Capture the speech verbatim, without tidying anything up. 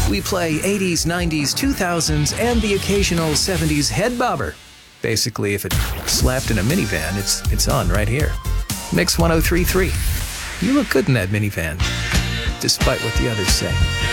We play eighties, nineties, two thousands, and the occasional seventies head bobber. Basically, if it slapped in a minivan, it's it's on right here. Mix one oh three point three. You look good in that minivan, despite what the others say.